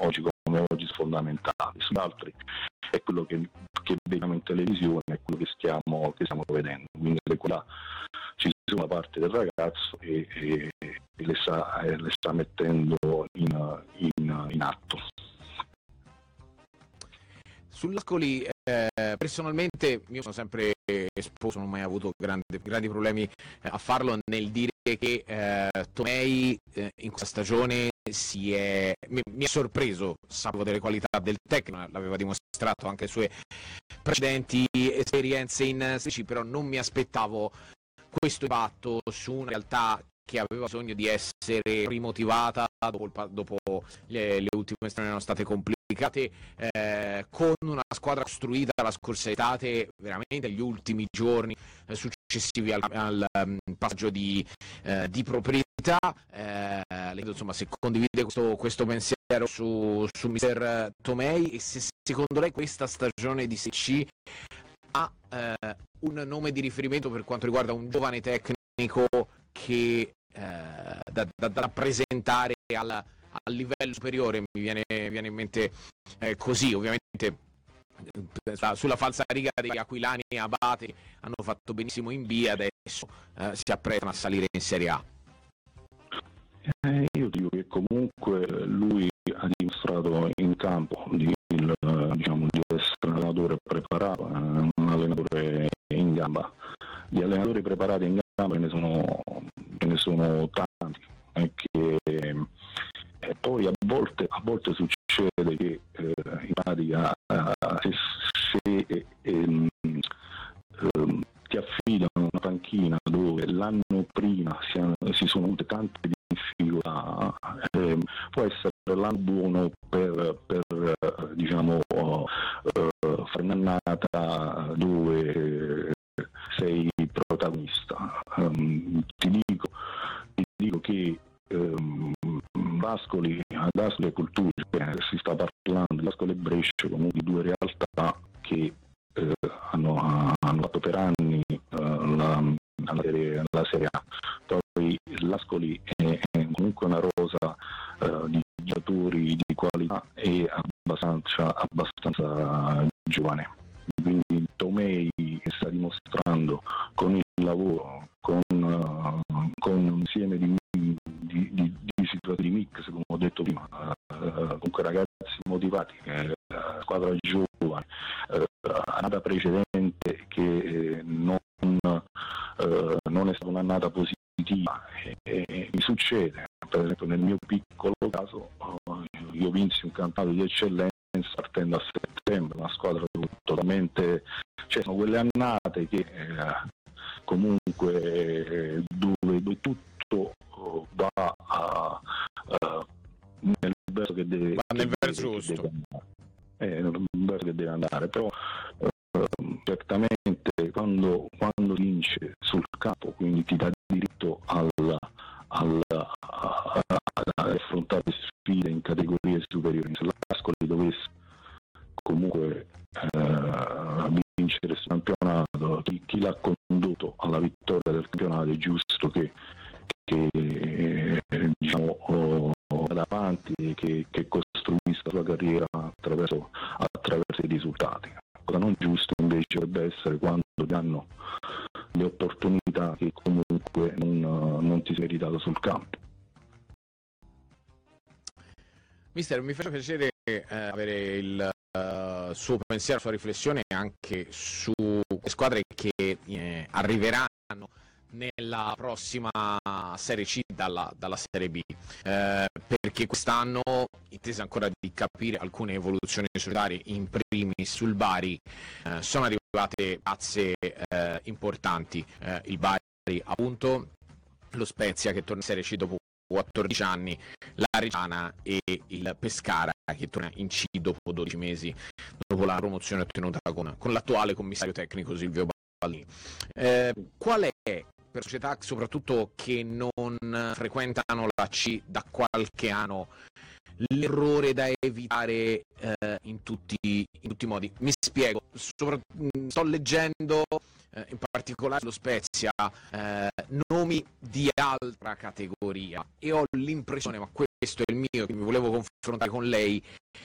oggi come oggi fondamentali. Sugli altri è quello che vediamo in televisione, è quello che stiamo vedendo. Quindi là ci sono una parte del ragazzo e le sta mettendo in atto. Sull'Ascoli, personalmente io sono sempre esposto, non ho mai avuto grandi problemi a farlo, nel dire che Tomei in questa stagione mi ha sorpreso, sapevo delle qualità del tecnico, l'aveva dimostrato anche le sue precedenti esperienze in Serie C, però non mi aspettavo questo impatto su una realtà che aveva bisogno di essere rimotivata dopo le ultime stagioni erano state complicate, con una squadra costruita la scorsa estate, veramente negli ultimi giorni successivi al passaggio di proprietà. Insomma, se condivide questo pensiero su mister Tomei, e se secondo lei questa stagione di Serie C ha un nome di riferimento per quanto riguarda un giovane tecnico che da presentare al livello superiore. Mi viene in mente così, ovviamente sulla falsariga degli aquilani e Abate hanno fatto benissimo in B, adesso si apprestano a salire in Serie A. Io dico che comunque lui ha dimostrato in campo di essere un allenatore preparato, un allenatore in gamba. Gli allenatori preparati in gamba ce ne sono tanti, e poi a volte succede che in pratica se ti affidano una panchina dove l'anno prima si sono avute tante difficoltà, può essere l'anno buono per fare un'annata dove sei protagonista. Ti dico che Ascoli e Cultura, si sta parlando di Ascoli e Brescia come di due realtà che hanno fatto per anni la Serie A. Poi l'Ascoli è comunque una rosa di giocatori di qualità e abbastanza giovane. Quindi Tomei sta dimostrando con il lavoro, con un insieme di situazioni di mix, come ho detto prima, comunque ragazzi motivati, squadra giovane, annata precedente che non è stata un'annata positiva, e mi succede, per esempio nel mio piccolo caso, io vinsi un campionato di eccellenza partendo a settembre, una squadra totalmente, cioè sono quelle annate che comunque dove tutto va nel verso che deve, nel verso giusto, che deve andare, però certamente quando vince sul campo, quindi ti dà diritto ad affrontare sfide in categorie superiori. Se l'Ascoli dovesse comunque vincere questo campionato, chi l'ha condotto alla vittoria del campionato è giusto che vada avanti e che costruisca la sua carriera attraverso i risultati. Cosa non giusto invece dovrebbe essere quando ti hanno le opportunità che comunque non ti sei meritato sul campo. Mister, mi fa piacere avere il suo pensiero, la sua riflessione anche su squadre che arriveranno nella prossima Serie C dalla Serie B, perché quest'anno, intesa ancora di capire alcune evoluzioni societarie, in primis sul Bari, sono arrivate pazze importanti, il Bari appunto, lo Spezia che torna in Serie C dopo 14 anni, la Reggiana e il Pescara che torna in C dopo 12 mesi, dopo la promozione ottenuta con l'attuale commissario tecnico Silvio Baldini. Qual è, per società soprattutto che non frequentano la C da qualche anno, l'errore da evitare in tutti i modi? Mi spiego, sto leggendo in particolare lo Spezia nomi di altra categoria e ho l'impressione, ma questo è il mio, che mi volevo confrontare con lei